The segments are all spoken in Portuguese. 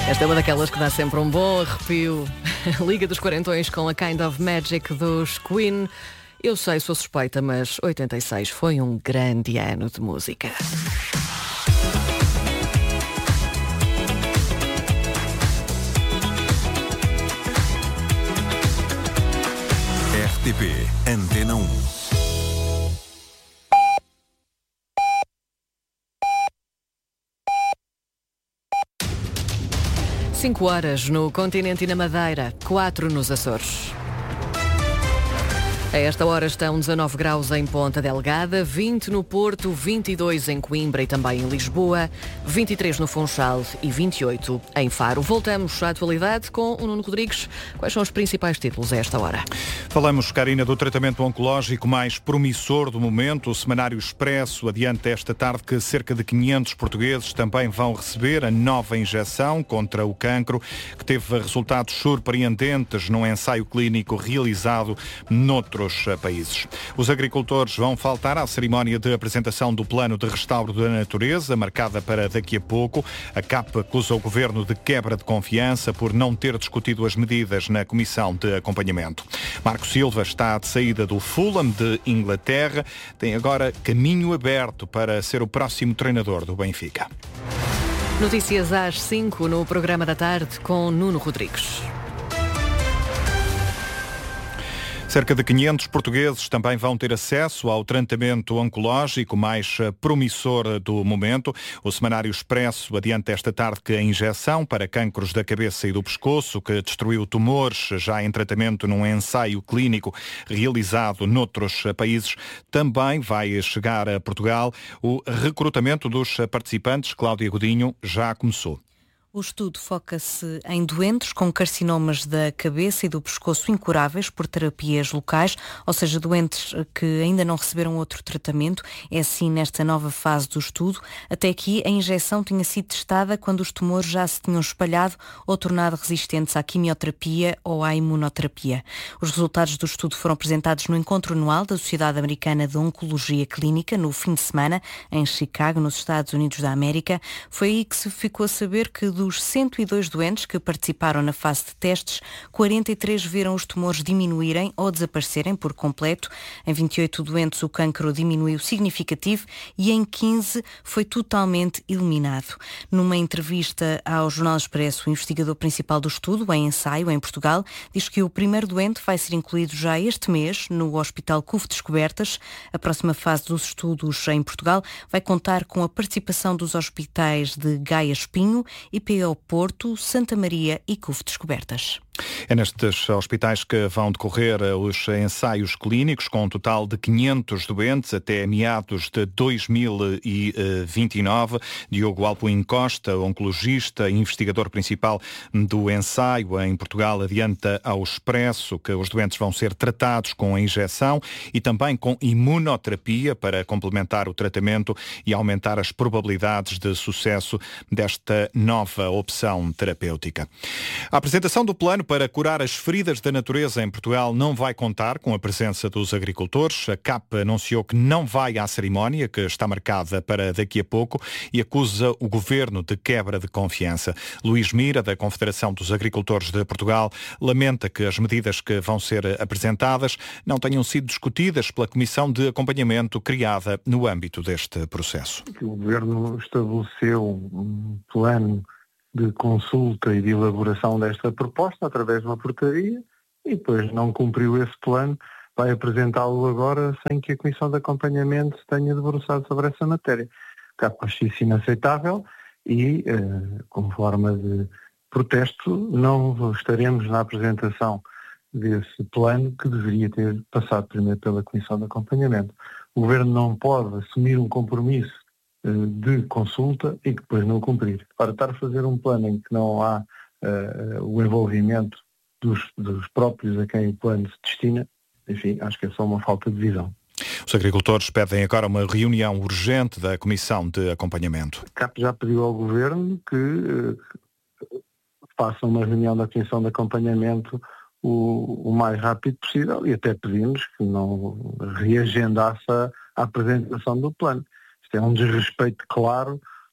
Esta é uma daquelas que dá sempre um bom arrepio. Liga dos Quarentões com a Kind of Magic dos Queen. Eu sei, sou suspeita, mas 86 foi um grande ano de música. RTP Antena 1. Cinco horas no continente e na Madeira, 4 nos Açores. A esta hora estão 19 graus em Ponta Delgada, 20 no Porto, 22 em Coimbra e também em Lisboa, 23 no Funchal e 28 em Faro. Voltamos à atualidade com o Nuno Rodrigues. Quais são os principais títulos a esta hora? Falamos, Karina, do tratamento oncológico mais promissor do momento. O Semanário Expresso adianta esta tarde que cerca de 500 portugueses também vão receber a nova injeção contra o cancro, que teve resultados surpreendentes num ensaio clínico realizado noutros países. Os agricultores vão faltar à cerimónia de apresentação do Plano de Restauro da Natureza, marcada para daqui a pouco. A CAP acusa o Governo de quebra de confiança por não ter discutido as medidas na Comissão de Acompanhamento. Marco Silva está de saída do Fulham de Inglaterra. Tem agora caminho aberto para ser o próximo treinador do Benfica. Notícias às 5 no programa da tarde com Nuno Rodrigues. Cerca de 500 portugueses também vão ter acesso ao tratamento oncológico mais promissor do momento. O Semanário Expresso adianta esta tarde que a injeção para cancros da cabeça e do pescoço, que destruiu tumores já em tratamento num ensaio clínico realizado noutros países, também vai chegar a Portugal. O recrutamento dos participantes, Cláudia Godinho, já começou. O estudo foca-se em doentes com carcinomas da cabeça e do pescoço incuráveis por terapias locais, ou seja, doentes que ainda não receberam outro tratamento. É assim nesta nova fase do estudo. Até aqui, a injeção tinha sido testada quando os tumores já se tinham espalhado ou tornado resistentes à quimioterapia ou à imunoterapia. Os resultados do estudo foram apresentados no encontro anual da Sociedade Americana de Oncologia Clínica, no fim de semana, em Chicago, nos Estados Unidos da América. Foi aí que se ficou a saber que dos 102 doentes que participaram na fase de testes, 43 viram os tumores diminuírem ou desaparecerem por completo. Em 28 doentes o cancro diminuiu significativo e em 15 foi totalmente eliminado. Numa entrevista ao Jornal Expresso, o investigador principal do estudo, em ensaio, em Portugal, diz que o primeiro doente vai ser incluído já este mês no Hospital CUF Descobertas. A próxima fase dos estudos em Portugal vai contar com a participação dos hospitais de Gaia Espinho, IPO Porto, Santa Maria e CUF Descobertas. É nestes hospitais que vão decorrer os ensaios clínicos, com um total de 500 doentes até meados de 2029. Diogo Alpuim Costa, oncologista e investigador principal do ensaio em Portugal, adianta ao Expresso que os doentes vão ser tratados com a injeção e também com imunoterapia para complementar o tratamento e aumentar as probabilidades de sucesso desta nova opção terapêutica. A apresentação do plano para curar as feridas da natureza em Portugal não vai contar com a presença dos agricultores. A CAP anunciou que não vai à cerimónia, que está marcada para daqui a pouco, e acusa o Governo de quebra de confiança. Luís Mira, da Confederação dos Agricultores de Portugal, lamenta que as medidas que vão ser apresentadas não tenham sido discutidas pela Comissão de Acompanhamento criada no âmbito deste processo. O Governo estabeleceu um plano de consulta e de elaboração desta proposta através de uma portaria e depois não cumpriu esse plano, vai apresentá-lo agora sem que a Comissão de Acompanhamento se tenha debruçado sobre essa matéria. Acho isso inaceitável e, como forma de protesto, não estaremos na apresentação desse plano que deveria ter passado primeiro pela Comissão de Acompanhamento. O Governo não pode assumir um compromisso de consulta e que depois não cumprir. Para estar a fazer um plano em que não há o envolvimento dos próprios a quem o plano se destina, enfim, acho que é só uma falta de visão. Os agricultores pedem agora uma reunião urgente da Comissão de Acompanhamento. A CAP já pediu ao Governo que faça uma reunião da Comissão de Acompanhamento o mais rápido possível e até pedimos que não reagendasse a apresentação do plano. Isto é um desrespeito claro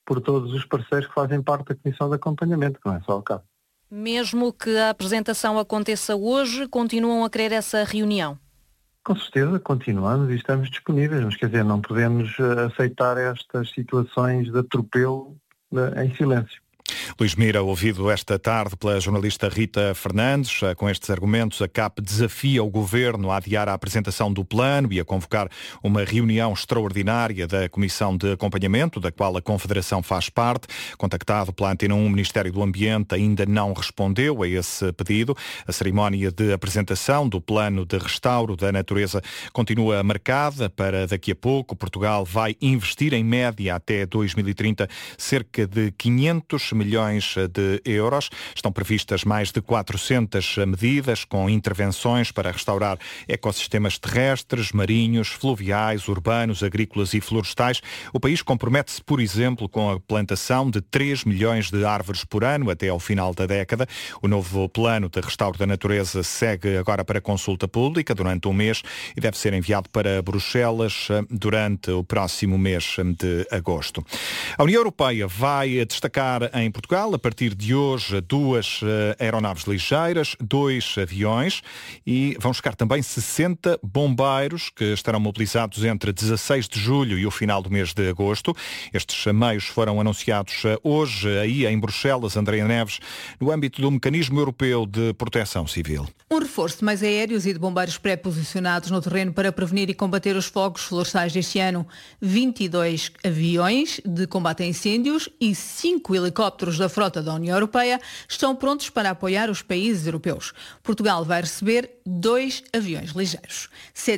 por todos os parceiros que fazem parte da Comissão de Acompanhamento, que não é só o CAP. Mesmo que a apresentação aconteça hoje, continuam a querer essa reunião? Com certeza, continuamos e estamos disponíveis, mas quer dizer, não podemos aceitar estas situações de atropelo em silêncio. Luís Mira, ouvido esta tarde pela jornalista Rita Fernandes. Com estes argumentos, a CAP desafia o Governo a adiar a apresentação do plano e a convocar uma reunião extraordinária da Comissão de Acompanhamento, da qual a Confederação faz parte. Contactado pela Antena 1, o Ministério do Ambiente ainda não respondeu a esse pedido. A cerimónia de apresentação do plano de restauro da natureza continua marcada para daqui a pouco. Portugal vai investir em média até 2030 cerca de 500 milhões de euros. Estão previstas mais de 400 medidas com intervenções para restaurar ecossistemas terrestres, marinhos, fluviais, urbanos, agrícolas e florestais. O país compromete-se, por exemplo, com a plantação de 3 milhões de árvores por ano até ao final da década. O novo plano de restauro da natureza segue agora para consulta pública durante um mês e deve ser enviado para Bruxelas durante o próximo mês de agosto. A União Europeia vai destacar em Portugal, a partir de hoje, 2 aeronaves ligeiras, 2 aviões e vão chegar também 60 bombeiros que estarão mobilizados entre 16 de julho e o final do mês de agosto. Estes meios foram anunciados hoje aí em Bruxelas, Andréa Neves, no âmbito do Mecanismo Europeu de Proteção Civil. Um reforço de meios aéreos e de bombeiros pré-posicionados no terreno para prevenir e combater os fogos florestais deste ano. 22 aviões de combate a incêndios e 5 helicópteros da frota da União Europeia estão prontos para apoiar os países europeus. Portugal vai receber 2 aviões ligeiros.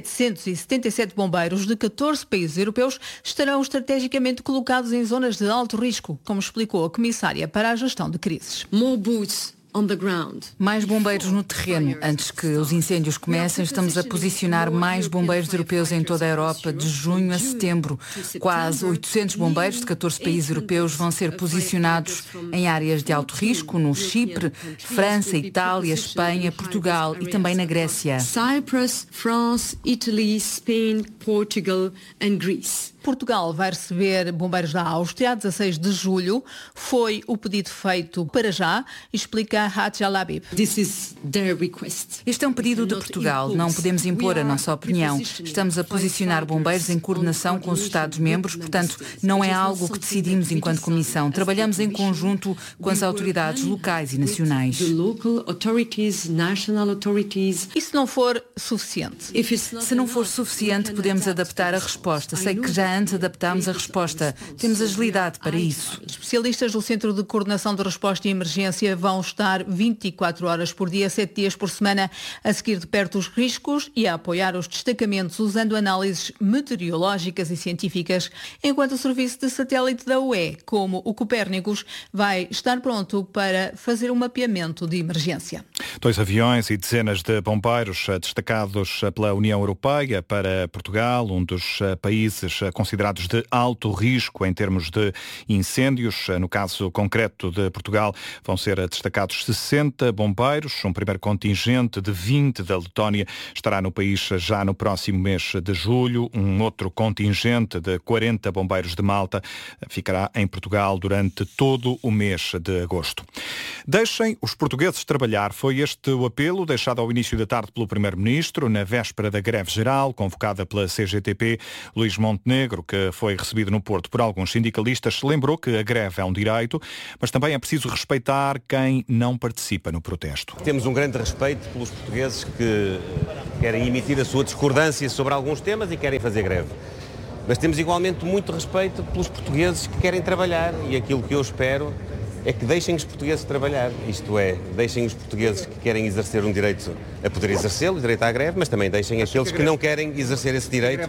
777 bombeiros de 14 países europeus estarão estrategicamente colocados em zonas de alto risco, como explicou a Comissária para a Gestão de Crises. Mais bombeiros no terreno. Antes que os incêndios comecem, estamos a posicionar mais bombeiros europeus em toda a Europa de junho a setembro. Quase 800 bombeiros de 14 países europeus vão ser posicionados em áreas de alto risco, no Chipre, França, Itália, Espanha, Portugal e também na Grécia. Cyprus, France, Italy, Spain, Portugal and Greece. Portugal vai receber bombeiros da Áustria a 16 de julho. Foi o pedido feito para já, explica Hadja Labib. Este é um pedido de Portugal. Não podemos impor a nossa opinião. Estamos a posicionar bombeiros em coordenação com os Estados-membros, portanto, não é algo que decidimos enquanto Comissão. Trabalhamos em conjunto com as autoridades locais e nacionais. E se não for suficiente? Se não for suficiente, podemos adaptar a resposta. Sei que já antes adaptámos a resposta. Temos agilidade para isso. Especialistas do Centro de Coordenação de Resposta e Emergência vão estar 24 horas por dia, 7 dias por semana, a seguir de perto os riscos e a apoiar os destacamentos usando análises meteorológicas e científicas, enquanto o serviço de satélite da UE, como o Copérnicos, vai estar pronto para fazer um mapeamento de emergência. 2 aviões e dezenas de bombeiros destacados pela União Europeia para Portugal, um dos países considerados de alto risco em termos de incêndios. No caso concreto de Portugal, vão ser destacados 60 bombeiros. Um primeiro contingente de 20 da Letónia estará no país já no próximo mês de julho. Um outro contingente de 40 bombeiros de Malta ficará em Portugal durante todo o mês de agosto. Deixem os portugueses trabalhar. Foi este o apelo deixado ao início da tarde pelo Primeiro-Ministro, na véspera da greve geral, convocada pela CGTP. Luís Montenegro, que foi recebido no Porto por alguns sindicalistas, lembrou que a greve é um direito, mas também é preciso respeitar quem não participa no protesto. Temos um grande respeito pelos portugueses que querem emitir a sua discordância sobre alguns temas e querem fazer greve. Mas temos igualmente muito respeito pelos portugueses que querem trabalhar e aquilo que eu espero é que deixem os portugueses trabalhar, isto é, deixem os portugueses que querem exercer um direito a poder exercê-lo, o direito à greve, mas também deixem aqueles que não querem exercer esse direito,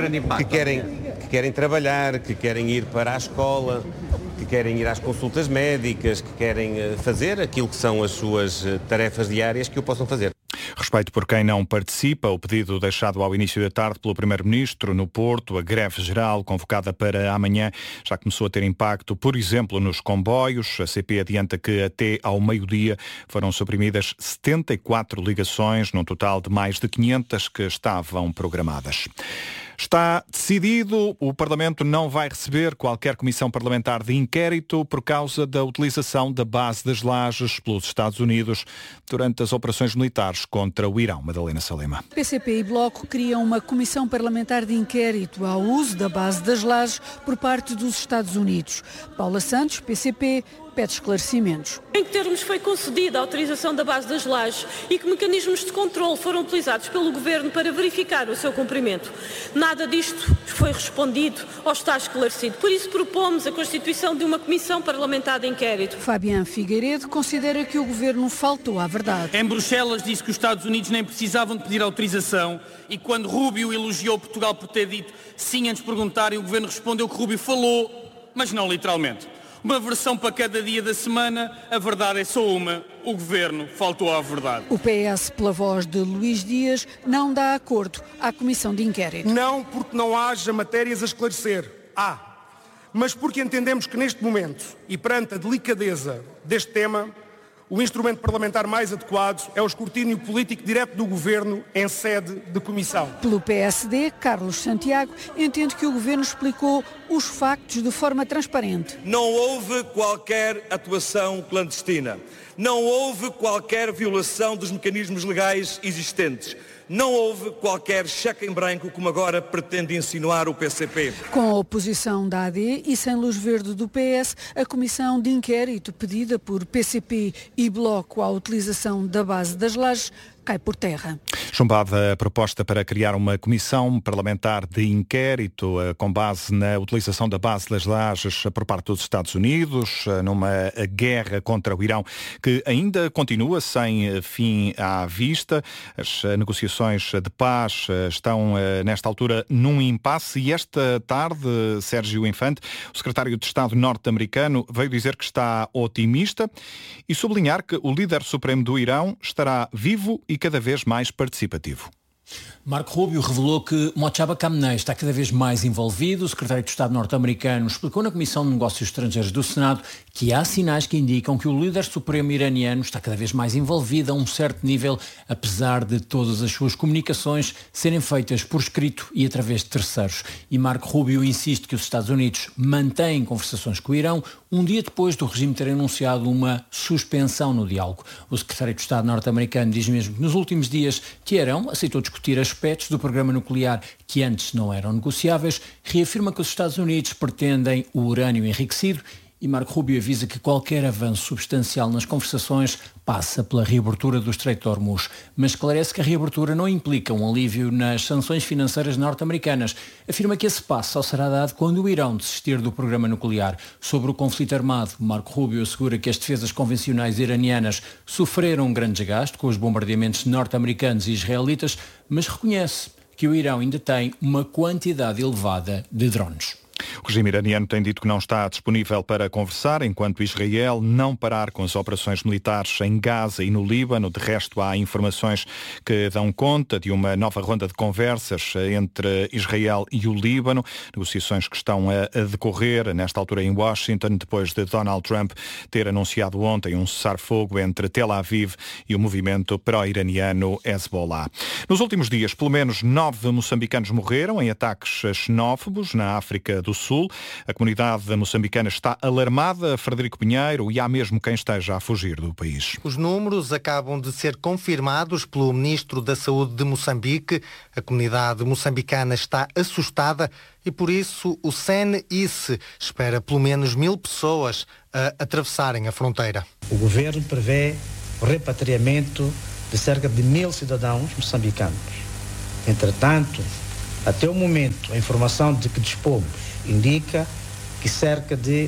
que querem trabalhar, que querem ir para a escola, que querem ir às consultas médicas, que querem fazer aquilo que são as suas tarefas diárias, que o possam fazer. Respeito por quem não participa, o pedido deixado ao início da tarde pelo Primeiro-Ministro no Porto, a greve geral convocada para amanhã, já começou a ter impacto, por exemplo, nos comboios. A CP adianta que até ao meio-dia foram suprimidas 74 ligações, num total de mais de 500 que estavam programadas. Está decidido, o Parlamento não vai receber qualquer comissão parlamentar de inquérito por causa da utilização da base das Lajes pelos Estados Unidos durante as operações militares contra o Irão. Madalena Salema. PCP e Bloco criam uma comissão parlamentar de inquérito ao uso da base das Lajes por parte dos Estados Unidos. Paula Santos, PCP, pede esclarecimentos. Em que termos foi concedida a autorização da base das Lajes e que mecanismos de controle foram utilizados pelo Governo para verificar o seu cumprimento? Nada disto foi respondido ou está esclarecido. Por isso propomos a constituição de uma comissão parlamentar de inquérito. Fabián Figueiredo considera que o Governo faltou à verdade. Em Bruxelas disse que os Estados Unidos nem precisavam de pedir autorização e quando Rubio elogiou Portugal por ter dito sim antes de perguntarem, o Governo respondeu que Rubio falou, mas não literalmente. Uma versão para cada dia da semana, a verdade é só uma, o Governo faltou à verdade. O PS, pela voz de Luís Dias, não dá acordo à comissão de inquérito. Não porque não haja matérias a esclarecer, mas porque entendemos que neste momento e perante a delicadeza deste tema, o instrumento parlamentar mais adequado é o escrutínio político direto do Governo em sede de comissão. Pelo PSD, Carlos Santiago entende que o Governo explicou os factos de forma transparente. Não houve qualquer atuação clandestina. Não houve qualquer violação dos mecanismos legais existentes. Não houve qualquer cheque em branco, como agora pretende insinuar o PCP. Com a oposição da AD e sem luz verde do PS, a comissão de inquérito pedida por PCP e Bloco à utilização da base das Lajes cai por terra. Chumbada a proposta para criar uma comissão parlamentar de inquérito com base na utilização da base das Lajes por parte dos Estados Unidos, numa guerra contra o Irão que ainda continua sem fim à vista. As negociações de paz estão nesta altura num impasse e esta tarde Sérgio Infante, o secretário de Estado norte-americano, veio dizer que está otimista e sublinhar que o líder supremo do Irão estará vivo e cada vez mais participativo. Marco Rubio revelou que Mojtaba Khamenei está cada vez mais envolvido. O secretário de Estado norte-americano explicou na Comissão de Negócios Estrangeiros do Senado que há sinais que indicam que o líder supremo iraniano está cada vez mais envolvido a um certo nível, apesar de todas as suas comunicações serem feitas por escrito e através de terceiros. E Marco Rubio insiste que os Estados Unidos mantêm conversações com o Irão um dia depois do regime ter anunciado uma suspensão no diálogo. O secretário de Estado norte-americano diz mesmo que nos últimos dias Teherão aceitou discutir aspectos do programa nuclear que antes não eram negociáveis, reafirma que os Estados Unidos pretendem o urânio enriquecido e Marco Rubio avisa que qualquer avanço substancial nas conversações passa pela reabertura do Estreito de Hormuz, mas esclarece que a reabertura não implica um alívio nas sanções financeiras norte-americanas. Afirma que esse passo só será dado quando o Irão desistir do programa nuclear. Sobre o conflito armado, Marco Rubio assegura que as defesas convencionais iranianas sofreram um grande desgaste com os bombardeamentos norte-americanos e israelitas, mas reconhece que o Irão ainda tem uma quantidade elevada de drones. O regime iraniano tem dito que não está disponível para conversar enquanto Israel não parar com as operações militares em Gaza e no Líbano. De resto, há informações que dão conta de uma nova ronda de conversas entre Israel e o Líbano. Negociações que estão a decorrer nesta altura em Washington, depois de Donald Trump ter anunciado ontem um cessar-fogo entre Tel Aviv e o movimento pró-iraniano Hezbollah. Nos últimos dias, pelo menos 9 moçambicanos morreram em ataques xenófobos na África do Sul. A comunidade moçambicana está alarmada, Frederico Pinheiro, e há mesmo quem esteja a fugir do país. Os números acabam de ser confirmados pelo Ministro da Saúde de Moçambique. A comunidade moçambicana está assustada e por isso o CNIS espera pelo menos 1000 pessoas a atravessarem a fronteira. O governo prevê o repatriamento de cerca de 1000 cidadãos moçambicanos. Entretanto, até o momento, a informação de que dispomos indica que cerca de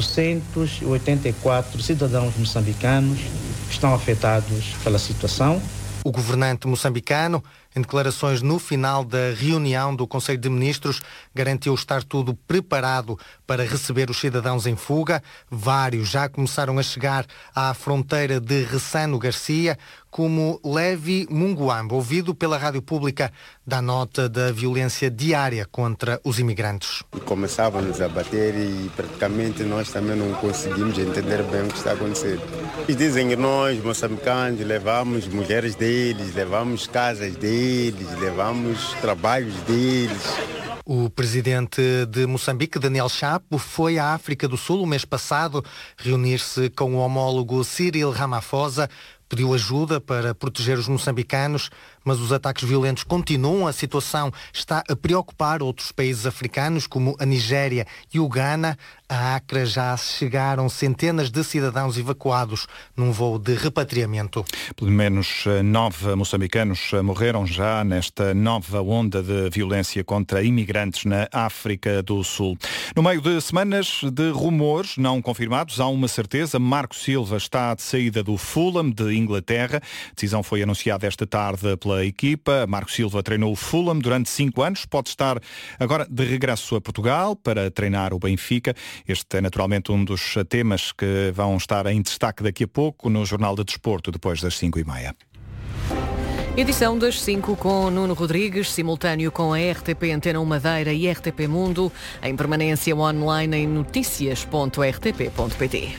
884 cidadãos moçambicanos estão afetados pela situação. O governante moçambicano, em declarações no final da reunião do Conselho de Ministros, garantiu estar tudo preparado para receber os cidadãos em fuga. Vários já começaram a chegar à fronteira de Ressano Garcia, como Levi Munguamba, ouvido pela Rádio Pública, dá nota da violência diária contra os imigrantes. Começavam-nos a bater e praticamente nós também não conseguimos entender bem o que está acontecendo. Eles dizem que nós, moçambicanos, levamos mulheres deles, levamos casas deles, levamos trabalhos deles. O presidente de Moçambique, Daniel Chapo, foi à África do Sul o mês passado reunir-se com o homólogo Cyril Ramaphosa. Pediu ajuda para proteger os moçambicanos, mas os ataques violentos continuam. A situação está a preocupar outros países africanos, como a Nigéria e o Ghana. A Acra já chegaram centenas de cidadãos evacuados num voo de repatriamento. Pelo menos 9 moçambicanos morreram já nesta nova onda de violência contra imigrantes na África do Sul. No meio de semanas de rumores não confirmados, há uma certeza: Marco Silva está de saída do Fulham de Inglaterra. A decisão foi anunciada esta tarde pela equipa. Marco Silva treinou o Fulham durante 5 anos, pode estar agora de regresso a Portugal para treinar o Benfica. Este é naturalmente um dos temas que vão estar em destaque daqui a pouco no Jornal de Desporto, depois das 5h30. Edição das 5 com Nuno Rodrigues, simultâneo com a RTP Antena 1 Madeira e RTP Mundo, em permanência online em noticias.rtp.pt.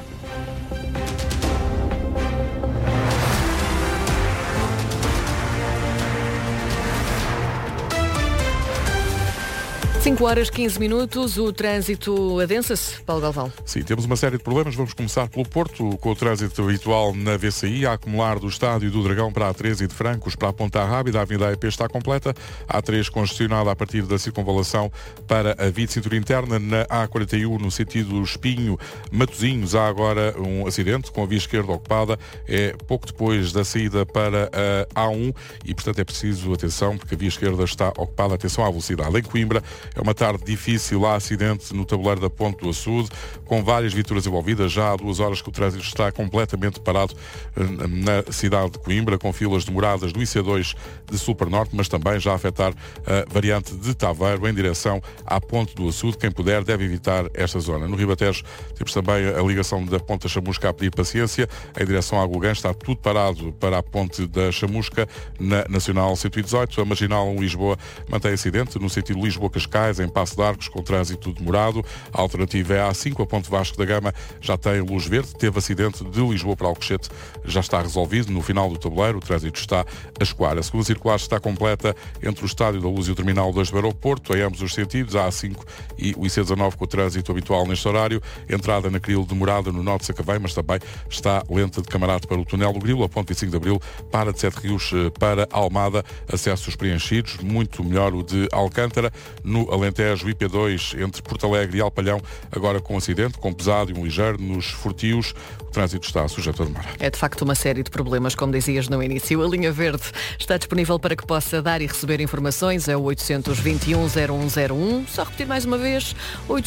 Cinco horas 15 minutos, o trânsito adensa-se, Paulo Galvão. Sim, temos uma série de problemas. Vamos começar pelo Porto, com o trânsito habitual na VCI, a acumular do Estádio do Dragão para a A3 e de Francos para a Ponta Rábida. A Avenida AEP está completa, a A3 congestionada a partir da circunvalação para a via de cintura interna. Na A41, no sentido Espinho-Matosinhos, há agora um acidente com a via esquerda ocupada. É pouco depois da saída para a A1 e, portanto, é preciso atenção, porque a via esquerda está ocupada. Atenção à velocidade. Em Coimbra, é uma tarde difícil. Há acidente no tabuleiro da Ponte do Açude, com várias viaturas envolvidas. Já há 2 horas que o trânsito está completamente parado na cidade de Coimbra, com filas demoradas do IC2 de sul para norte, mas também já a afetar a variante de Taveiro em direção à Ponte do Açude. Quem puder deve evitar esta zona. No Ribatejo temos também a ligação da Ponte da Chamusca a pedir paciência. Em direção à Gulgã está tudo parado para a Ponte da Chamusca na Nacional 118. A Marginal Lisboa mantém acidente no sentido Lisboa-Cascais, em Passo de Arcos, com trânsito demorado. A alternativa é a A5, a Ponte Vasco da Gama já tem luz verde. Teve acidente de Lisboa para Alcochete, já está resolvido. No final do tabuleiro, o trânsito está a escoar. A segunda circular está completa entre o Estádio da Luz e o Terminal 2 do Aeroporto, em ambos os sentidos. A A5 e o IC19 com o trânsito habitual neste horário. Entrada na Cril demorada no Norte de Sacavém, mas também está lenta de Camarate para o Túnel do Grilo. A Ponte 25 de Abril para de Sete Rios para Almada. Acessos preenchidos, muito melhor o de Alcântara. No Alentejo, IP2 entre Porto Alegre e Alpalhão, agora com acidente, com pesado e um ligeiro nos Fortios. O trânsito está sujeito a demora. É de facto uma série de problemas, como dizias no início. A linha verde está disponível para que possa dar e receber informações. É o 821-0101. Só repetir mais uma vez,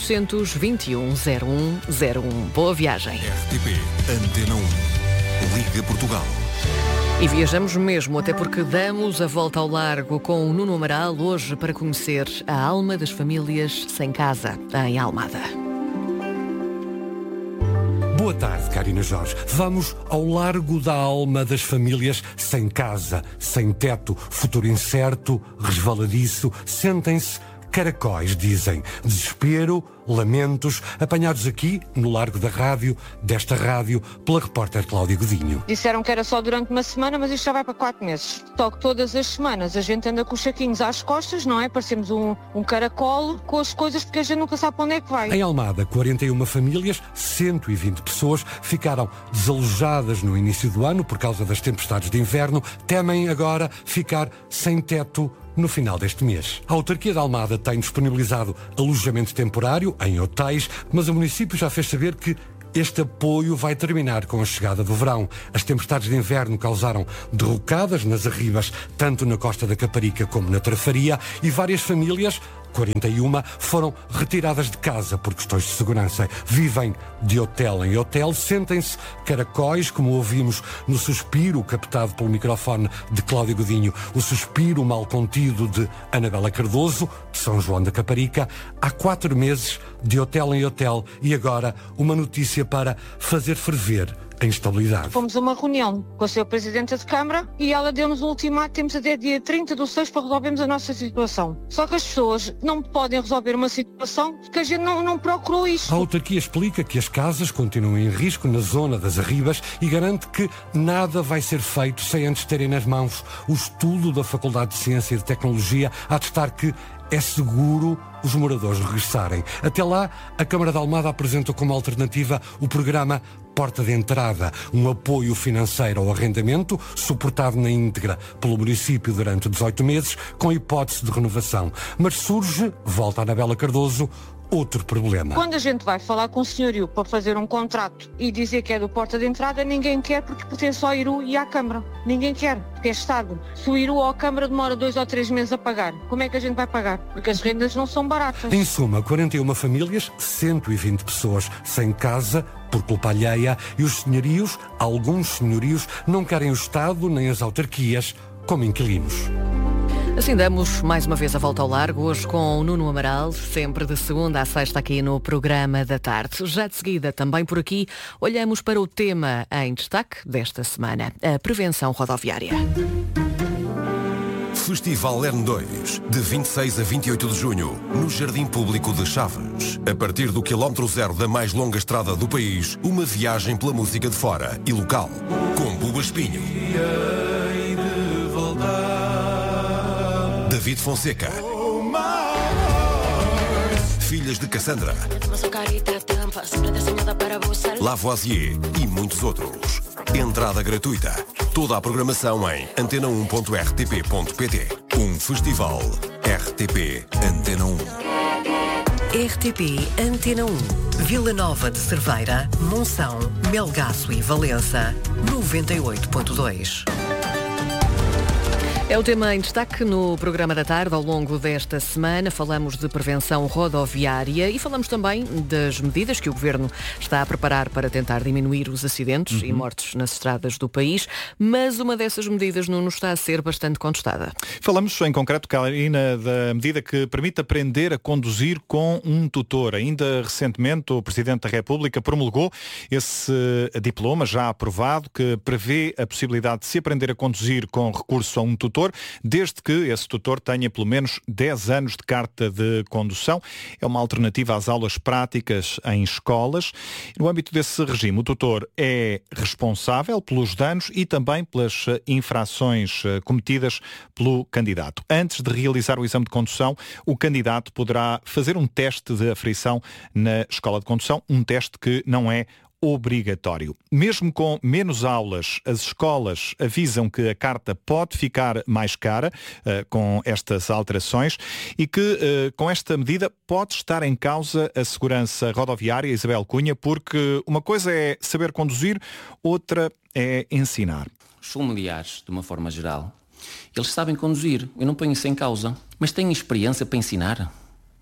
821-0101. Boa viagem. RTP Antena 1. Liga Portugal. E viajamos mesmo, até porque damos a volta ao largo com o Nuno Amaral, hoje para conhecer a alma das famílias sem casa, em Almada. Boa tarde, Karina Jorge. Vamos ao largo da alma das famílias sem casa, sem teto, futuro incerto, resvaladiço. Sentem-se caracóis, dizem. Desespero, lamentos, apanhados aqui, no largo da rádio, desta rádio, pela repórter Cláudia Godinho. Disseram que era só durante uma semana, mas isto já vai para 4 meses. Só que todas as semanas a gente anda com os saquinhos às costas, não é? Parecemos um caracol com as coisas, porque a gente nunca sabe para onde é que vai. Em Almada, 41 famílias, 120 pessoas ficaram desalojadas no início do ano por causa das tempestades de inverno, temem agora ficar sem teto no final deste mês. A autarquia de Almada tem disponibilizado alojamento temporário em hotéis, mas o município já fez saber que este apoio vai terminar com a chegada do verão. As tempestades de inverno causaram derrocadas nas arribas, tanto na Costa da Caparica como na Trafaria, e várias famílias, 41, foram retiradas de casa por questões de segurança. Vivem de hotel em hotel, sentem-se caracóis, como ouvimos no suspiro captado pelo microfone de Cláudia Godinho, o suspiro mal contido de Anabela Cardoso, de São João da Caparica. Há 4 meses de hotel em hotel e agora uma notícia para fazer ferver a instabilidade. Fomos a uma reunião com a Sra. Presidenta de Câmara e ela deu-nos um ultimato, temos até dia 30/6 para resolvermos a nossa situação. Só que as pessoas não podem resolver uma situação porque a gente não procurou isto. A autarquia explica que as casas continuam em risco na zona das Arribas e garante que nada vai ser feito sem antes terem nas mãos o estudo da Faculdade de Ciência e de Tecnologia a atestar que é seguro os moradores regressarem. Até lá, a Câmara de Almada apresenta como alternativa o programa Porta de Entrada, um apoio financeiro ao arrendamento, suportado na íntegra pelo município durante 18 meses, com hipótese de renovação. Mas surge, volta a Anabela Cardoso, outro problema. Quando a gente vai falar com o senhorio para fazer um contrato e dizer que é do Porta de Entrada, ninguém quer porque pertence ao IRU e à Câmara. Ninguém quer, porque é Estado. Se o IRU ou a Câmara demora 2 ou 3 meses a pagar, como é que a gente vai pagar? Porque as rendas não são baratas. Em suma, 41 famílias, 120 pessoas sem casa por culpa alheia e os senhorios, alguns senhorios, não querem o Estado nem as autarquias como inquilinos. Assim damos mais uma vez a volta ao largo, hoje com o Nuno Amaral, sempre de segunda a sexta aqui no programa da tarde. Já de seguida, também por aqui, olhamos para o tema em destaque desta semana, a prevenção rodoviária. Festival Lern 2, de 26 a 28 de junho, no Jardim Público de Chaves. A partir do quilómetro zero da mais longa estrada do país, uma viagem pela música de fora e local, com Buba Espinho, David Fonseca, Filhas de Cassandra, Lavoisier e muitos outros. Entrada gratuita. Toda a programação em antena1.rtp.pt. Um festival RTP Antena 1. RTP Antena 1. Vila Nova de Cerveira, Monção, Melgaço e Valença. 98.2. É o tema em destaque no programa da tarde. Ao longo desta semana falamos de prevenção rodoviária e falamos também das medidas que o Governo está a preparar para tentar diminuir os acidentes e mortes nas estradas do país, mas uma dessas medidas, Nuno, está a ser bastante contestada. Falamos em concreto, Carolina, da medida que permite aprender a conduzir com um tutor. Ainda recentemente o Presidente da República promulgou esse diploma já aprovado que prevê a possibilidade de se aprender a conduzir com recurso a um tutor, desde que esse tutor tenha pelo menos 10 anos de carta de condução. É uma alternativa às aulas práticas em escolas. No âmbito desse regime, o tutor é responsável pelos danos e também pelas infrações cometidas pelo candidato. Antes de realizar o exame de condução, o candidato poderá fazer um teste de aferição na escola de condução, um teste que não é obrigatório. Mesmo com menos aulas, as escolas avisam que a carta pode ficar mais cara com estas alterações e que com esta medida pode estar em causa a segurança rodoviária, Isabel Cunha, porque uma coisa é saber conduzir, outra é ensinar. Os familiares, de uma forma geral, eles sabem conduzir, eu não ponho isso em causa, mas têm experiência para ensinar.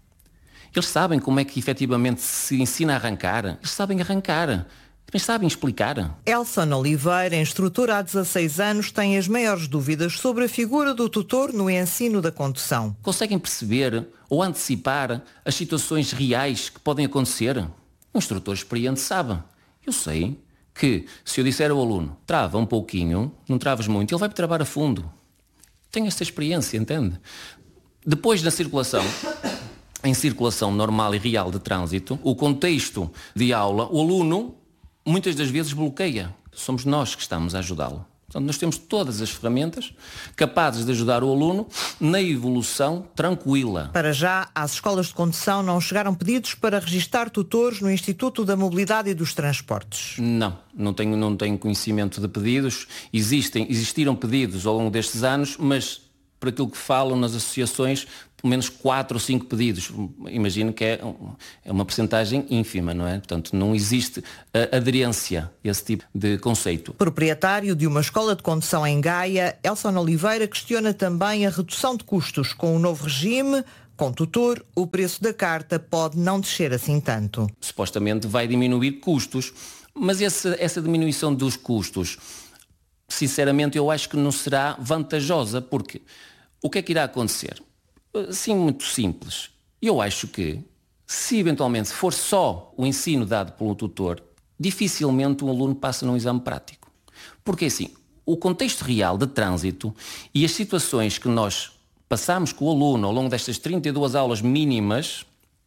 Eles sabem como é que efetivamente se ensina a arrancar. Eles sabem arrancar. Mas sabem explicar. Elson Oliveira, instrutora há 16 anos, tem as maiores dúvidas sobre a figura do tutor no ensino da condução. Conseguem perceber ou antecipar as situações reais que podem acontecer? Um instrutor experiente sabe. Eu sei que se eu disser ao aluno, trava um pouquinho, não traves muito, ele vai travar a fundo. Tenho esta experiência, entende? Depois na circulação... Em circulação normal e real de trânsito, o contexto de aula, o aluno muitas das vezes bloqueia. Somos nós que estamos a ajudá-lo. Portanto, nós temos todas as ferramentas capazes de ajudar o aluno na evolução tranquila. Para já, às escolas de condução não chegaram pedidos para registar tutores no Instituto da Mobilidade e dos Transportes. Não tenho conhecimento de pedidos. Existiram pedidos ao longo destes anos, mas por aquilo que falam nas associações, pelo menos 4 ou 5 pedidos. Imagino que é uma percentagem ínfima, não é? Portanto, não existe aderência a esse tipo de conceito. Proprietário de uma escola de condução em Gaia, Elson Oliveira questiona também a redução de custos. Com o novo regime, com tutor, o preço da carta pode não descer assim tanto. Supostamente vai diminuir custos, mas essa diminuição dos custos, sinceramente, eu acho que não será vantajosa, porque o que é que irá acontecer? Sim, muito simples. Eu acho que, se eventualmente for só o ensino dado pelo tutor, dificilmente um aluno passa num exame prático. Porque assim, o contexto real de trânsito e as situações que nós passamos com o aluno ao longo destas 32 aulas mínimas,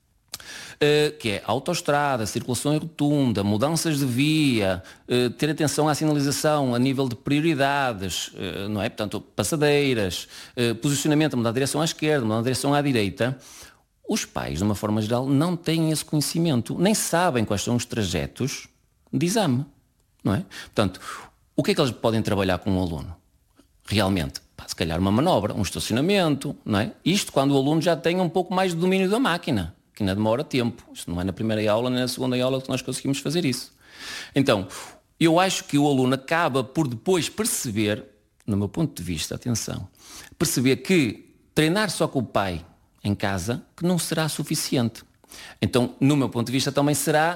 que é autoestrada, circulação em rotunda, mudanças de via, ter atenção à sinalização a nível de prioridades, não é? Portanto, passadeiras, posicionamento, mudar a direção à esquerda, mudar a direção à direita. Os pais, de uma forma geral, não têm esse conhecimento, nem sabem quais são os trajetos de exame, não é? Portanto, o que é que eles podem trabalhar com um aluno? Realmente, se calhar uma manobra, um estacionamento, não é? Isto quando o aluno já tem um pouco mais de domínio da máquina, que ainda demora tempo. Isto não é na primeira aula nem na segunda aula que nós conseguimos fazer isso. Então, eu acho que o aluno acaba por depois perceber, no meu ponto de vista, atenção, perceber que treinar só com o pai em casa que não será suficiente. Então, no meu ponto de vista, também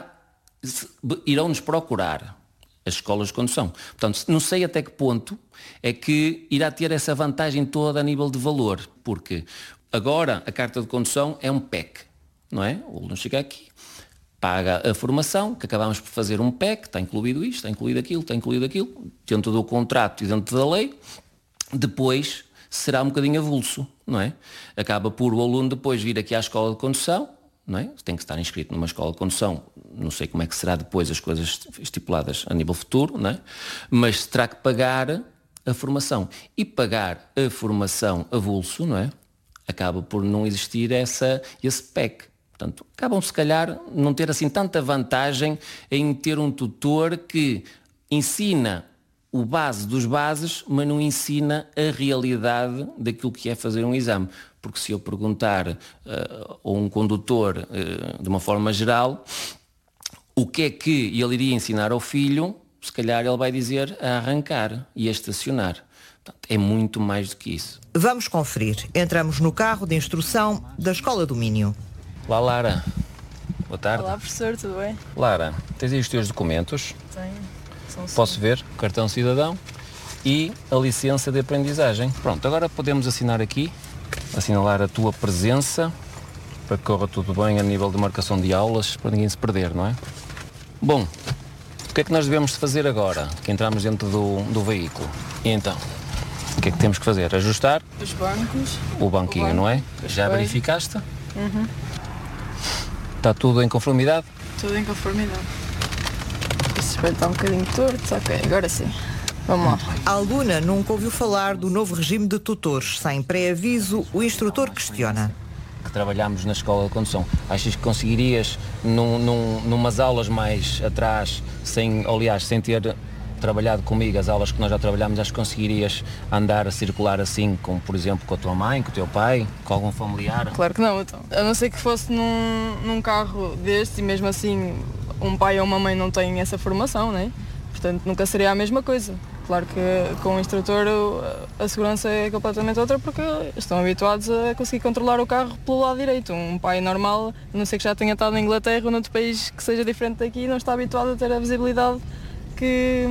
irão-nos procurar as escolas de condução. Portanto, não sei até que ponto é que irá ter essa vantagem toda a nível de valor, porque agora a carta de condução é um PEC, não é? O aluno chega aqui, paga a formação, que acabamos por fazer um PEC, está incluído isto, está incluído aquilo, dentro do contrato e dentro da lei, depois será um bocadinho avulso, não é? Acaba por o aluno depois vir aqui à escola de condução, não é? Tem que estar inscrito numa escola de condução, não sei como é que será depois as coisas estipuladas a nível futuro, não é? Mas terá que pagar a formação. E pagar a formação avulso, não é? Acaba por não existir esse PEC. Portanto, acabam se calhar não ter assim tanta vantagem em ter um tutor que ensina o base dos bases, mas não ensina a realidade daquilo que é fazer um exame. Porque se eu perguntar a um condutor, de uma forma geral, o que é que ele iria ensinar ao filho, se calhar ele vai dizer a arrancar e a estacionar. Portanto, é muito mais do que isso. Vamos conferir. Entramos no carro de instrução da Escola do Minho. Olá, Lara. Boa tarde. Olá, professor, tudo bem? Lara, tens aí os teus documentos? Tenho. Posso ver o cartão cidadão e a licença de aprendizagem. Pronto, agora podemos assinar aqui, assinalar a tua presença, para que corra tudo bem a nível de marcação de aulas, para ninguém se perder, não é? Bom, o que é que nós devemos fazer agora, que entramos dentro do veículo? E então, o que é que temos que fazer? Ajustar? Os bancos. O banquinho, não é? Já verificaste? Uhum. Está tudo em conformidade? Tudo em conformidade. Este espelho está um bocadinho torto, ok, agora sim. Vamos lá. A aluna nunca ouviu falar do novo regime de tutores. Sem pré-aviso, o instrutor questiona. Que trabalhámos na escola de condução. Achas que conseguirias, numas aulas mais atrás, sem ter trabalhado comigo as aulas que nós já trabalhámos, acho que conseguirias andar a circular assim, como por exemplo com a tua mãe, com o teu pai, com algum familiar? Claro que não, então. A não ser que fosse num carro deste e mesmo assim um pai ou uma mãe não têm essa formação, né? Portanto nunca seria a mesma coisa. Claro que com o instrutor a segurança é completamente outra porque estão habituados a conseguir controlar o carro pelo lado direito. Um pai normal, a não ser que já tenha estado na Inglaterra ou noutro país que seja diferente daqui, não está habituado a ter a visibilidade que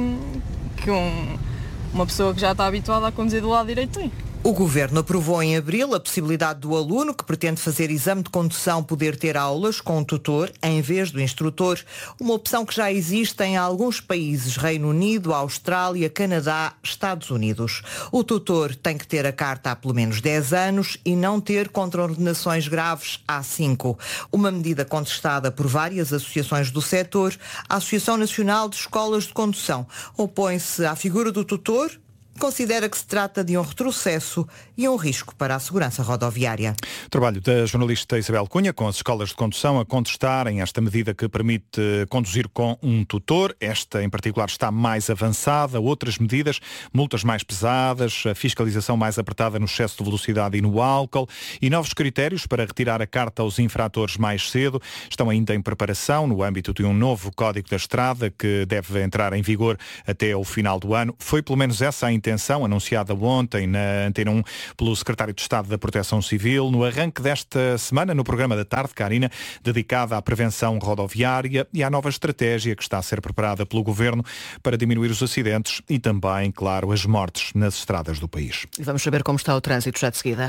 uma pessoa que já está habituada a conduzir do lado direito tem. O Governo aprovou em abril a possibilidade do aluno que pretende fazer exame de condução poder ter aulas com um tutor em vez do instrutor, uma opção que já existe em alguns países, Reino Unido, Austrália, Canadá, Estados Unidos. O tutor tem que ter a carta há pelo menos 10 anos e não ter contraordenações graves há 5. Uma medida contestada por várias associações do setor, a Associação Nacional de Escolas de Condução opõe-se à figura do tutor, considera que se trata de um retrocesso e um risco para a segurança rodoviária. Trabalho da jornalista Isabel Cunha com as escolas de condução a contestarem esta medida que permite conduzir com um tutor. Esta, em particular, está mais avançada. Outras medidas, multas mais pesadas, a fiscalização mais apertada no excesso de velocidade e no álcool e novos critérios para retirar a carta aos infratores mais cedo estão ainda em preparação no âmbito de um novo Código da Estrada que deve entrar em vigor até ao final do ano. Foi pelo menos essa a intenção anunciada ontem na Antena 1 pelo Secretário de Estado da Proteção Civil no arranque desta semana no programa da tarde, Karina, dedicada à prevenção rodoviária e à nova estratégia que está a ser preparada pelo Governo para diminuir os acidentes e também, claro, as mortes nas estradas do país. E vamos saber como está o trânsito já de seguida.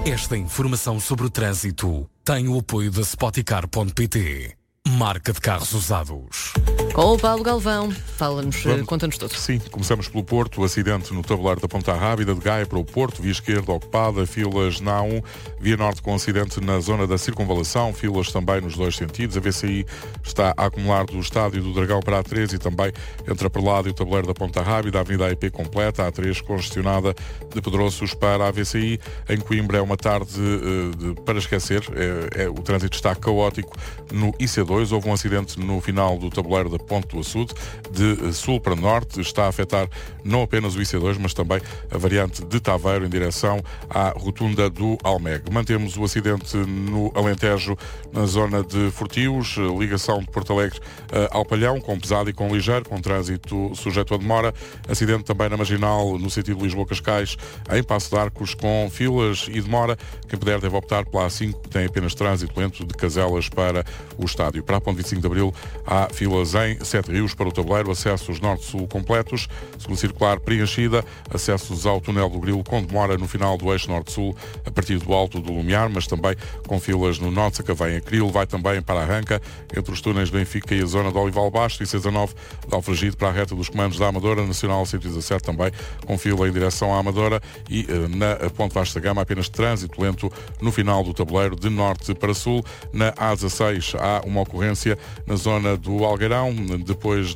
Esta informação sobre o trânsito tem o apoio da Spoticar.pt, marca de carros usados. Com o Paulo Galvão, conta-nos tudo. Sim, começamos pelo Porto, acidente no tabuleiro da Ponta Rábida, de Gaia para o Porto, via esquerda ocupada, filas na A1, via norte com acidente na zona da circunvalação, filas também nos dois sentidos, a VCI está a acumular do Estádio do Dragão para a A3 e também entre a Perlada e o tabuleiro da Ponta Rábida, a Avenida AEP completa, a A3 congestionada de Pedroços para a VCI, em Coimbra é uma tarde para esquecer, o trânsito está caótico no IC2, houve um acidente no final do tabuleiro da Ponte do Açude, de sul para norte, está a afetar não apenas o IC2, mas também a variante de Taveiro em direção à rotunda do Almeg. Mantemos o acidente no Alentejo, na zona de Fortios, ligação de Porto Alegre ao Palhão, com pesado e com ligeiro, com trânsito sujeito a demora. Acidente também na Marginal, no sentido Lisboa-Cascais, em Passo de Arcos, com filas e demora. Quem puder deve optar pela A5, que tem apenas trânsito lento de Caselas para o estádio. Para a Ponte 25 de Abril, há filas em Sete Rios para o tabuleiro, acessos norte-sul completos, segunda circular preenchida, acessos ao túnel do Grilo com demora no final do eixo norte-sul, a partir do Alto do Lumiar, mas também com filas no norte, Sacavém a Cril, vai também para a Arranca, entre os túneis de Benfica e a zona de Olival Baixo, e C19 de Alfragide para a reta dos comandos da Amadora, Nacional 117 também com fila em direção à Amadora, e na Ponte Vasta Gama apenas trânsito lento no final do tabuleiro de norte para sul. Na A16 há uma ocorrência na zona do Algueirão, depois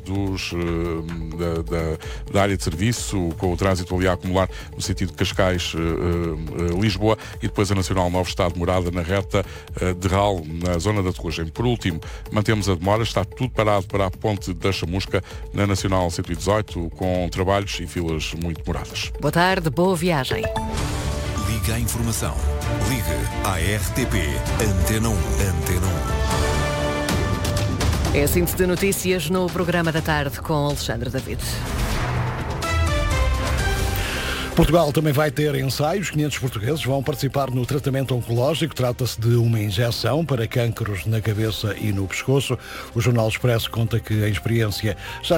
da área de serviço, com o trânsito ali a acumular no sentido de Cascais-Lisboa, e depois a Nacional 9 está demorada na reta de Ral, na zona da Torrugem. Por último, mantemos a demora, está tudo parado para a Ponte da Chamusca, na Nacional 118, com trabalhos e filas muito demoradas. Boa tarde, boa viagem. Liga à informação. Ligue à RTP Antena 1. Antena 1. É a síntese de notícias no programa da tarde com Alexandre David. Portugal também vai ter ensaios. 500 portugueses vão participar no tratamento oncológico. Trata-se de uma injeção para cânceros na cabeça e no pescoço. O Jornal Expresso conta que a experiência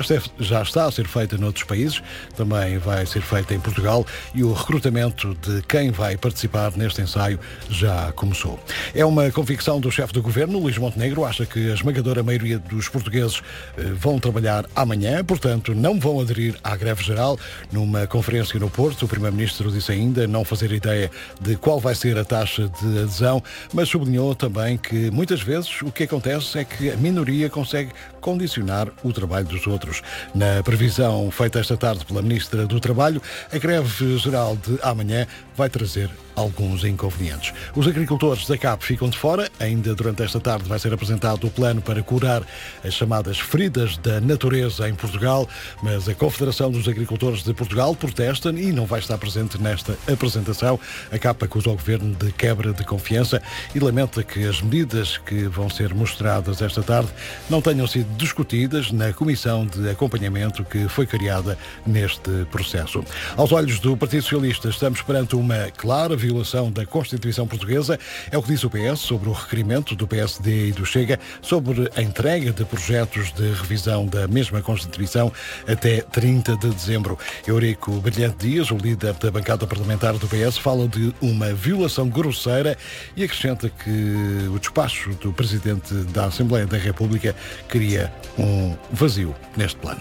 já está a ser feita noutros países. Também vai ser feita em Portugal e o recrutamento de quem vai participar neste ensaio já começou. É uma convicção do chefe do governo, Luís Montenegro. Acha que a esmagadora maioria dos portugueses vão trabalhar amanhã, portanto não vão aderir à greve geral. Numa conferência no Porto, o Primeiro-Ministro disse ainda não fazer ideia de qual vai ser a taxa de adesão, mas sublinhou também que muitas vezes o que acontece é que a minoria consegue condicionar o trabalho dos outros. Na previsão feita esta tarde pela Ministra do Trabalho, a greve geral de amanhã vai trazer alguns inconvenientes. Os agricultores da CAP ficam de fora. Ainda durante esta tarde vai ser apresentado o plano para curar as chamadas feridas da natureza em Portugal, mas a Confederação dos Agricultores de Portugal protesta e não vai estar presente nesta apresentação. A CAP acusa o Governo de quebra de confiança e lamenta que as medidas que vão ser mostradas esta tarde não tenham sido discutidas na comissão de acompanhamento que foi criada neste processo. Aos olhos do Partido Socialista, estamos perante uma clara violação da Constituição Portuguesa. É o que diz o PS sobre o requerimento do PSD e do Chega sobre a entrega de projetos de revisão da mesma Constituição até 30 de dezembro. Eurico Brilhante Dias, o líder da bancada parlamentar do PS, fala de uma violação grosseira e acrescenta que o despacho do Presidente da Assembleia da República cria um vazio neste plano.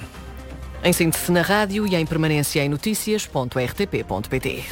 Em síntese na rádio e em permanência em notícias.rtp.pt.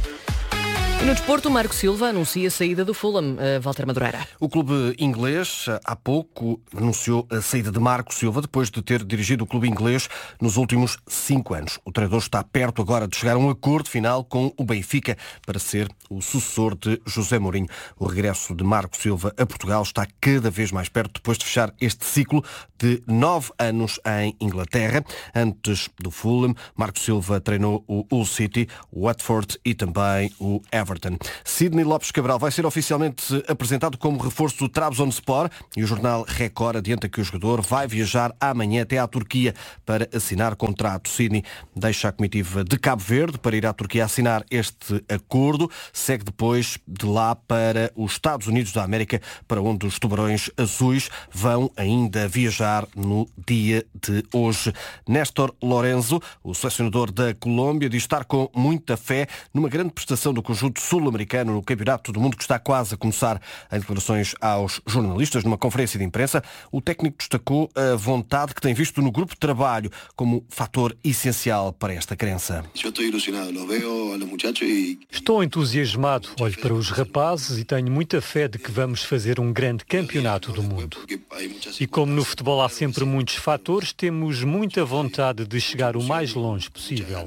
E no desporto, Marco Silva anuncia a saída do Fulham. Walter Madureira. O clube inglês há pouco anunciou a saída de Marco Silva depois de ter dirigido o clube inglês nos últimos 5 anos. O treinador está perto agora de chegar a um acordo final com o Benfica para ser o sucessor de José Mourinho. O regresso de Marco Silva a Portugal está cada vez mais perto depois de fechar este ciclo de 9 anos em Inglaterra. Antes do Fulham, Marco Silva treinou o Hull City, o Watford e também o Everton. Sidney Lopes Cabral vai ser oficialmente apresentado como reforço do Trabzonspor e o jornal Record adianta que o jogador vai viajar amanhã até à Turquia para assinar contrato. Sidney deixa a comitiva de Cabo Verde para ir à Turquia assinar este acordo. Segue depois de lá para os Estados Unidos da América, para onde os Tubarões Azuis vão ainda viajar no dia de hoje. Néstor Lorenzo, o selecionador da Colômbia, diz estar com muita fé numa grande prestação do conjunto sul-americano no Campeonato do Mundo, que está quase a começar. Em declarações aos jornalistas numa conferência de imprensa, o técnico destacou a vontade que tem visto no grupo de trabalho como fator essencial para esta crença. Estou entusiasmado, olho para os rapazes e tenho muita fé de que vamos fazer um grande campeonato do mundo. E como no futebol há sempre muitos fatores, temos muita vontade de chegar o mais longe possível.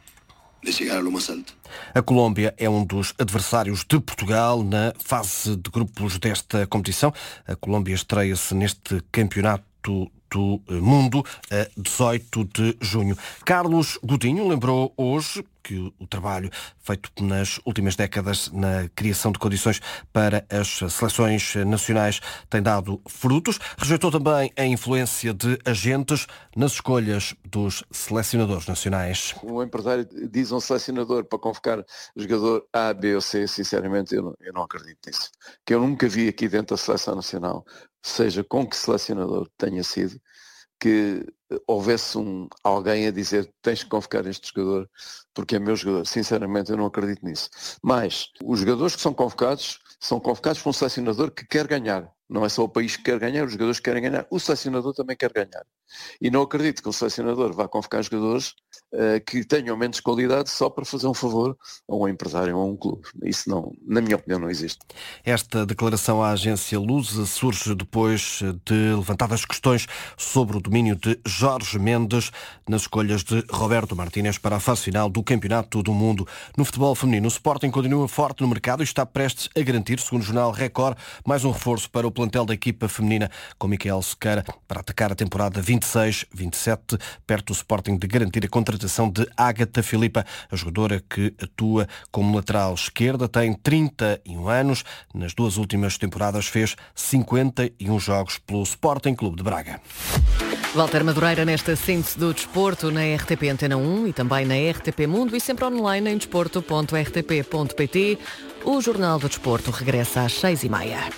A Colômbia é um dos adversários de Portugal na fase de grupos desta competição. A Colômbia estreia-se neste campeonato do mundo a 18 de junho. Carlos Godinho lembrou hoje que o trabalho feito nas últimas décadas na criação de condições para as seleções nacionais tem dado frutos. Rejeitou também a influência de agentes nas escolhas dos selecionadores nacionais. Um empresário diz a um selecionador para convocar jogador A, B ou C, sinceramente eu não acredito nisso. Que eu nunca vi aqui dentro da seleção nacional, seja com que selecionador tenha sido, que houvesse alguém a dizer tens que convocar este jogador porque é meu jogador. Sinceramente eu não acredito nisso. Mas os jogadores que são convocados por um selecionador que quer ganhar. Não é só o país que quer ganhar, os jogadores que querem ganhar. O selecionador também quer ganhar. E não acredito que o selecionador vá convocar jogadores que tenham menos qualidade só para fazer um favor a um empresário ou a um clube. Isso não, na minha opinião, não existe. Esta declaração à agência Lusa surge depois de levantadas questões sobre o domínio de Jorge Mendes nas escolhas de Roberto Martínez para a fase final do Campeonato do Mundo. No futebol feminino, o Sporting continua forte no mercado e está prestes a garantir, segundo o jornal Record, mais um reforço para o plantel da equipa feminina, com Micael Sequeira para atacar a temporada 26-27, perto do Sporting de garantir a contratação de Ágata Filipa. A jogadora que atua como lateral esquerda tem 31 anos. Nas duas últimas temporadas fez 51 jogos pelo Sporting Clube de Braga. Walter Madureira nesta síntese do desporto na RTP Antena 1 e também na RTP Mundo e sempre online em desporto.rtp.pt. O Jornal do Desporto regressa às 6h30.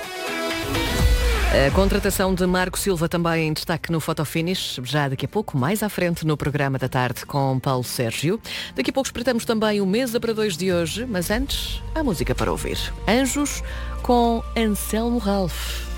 A contratação de Marco Silva também em destaque no Fotofinish, já daqui a pouco, mais à frente no programa da tarde com Paulo Sérgio. Daqui a pouco espreitamos também o Mesa para 2 de hoje, mas antes, há música para ouvir. Anjos com Anselmo Ralph.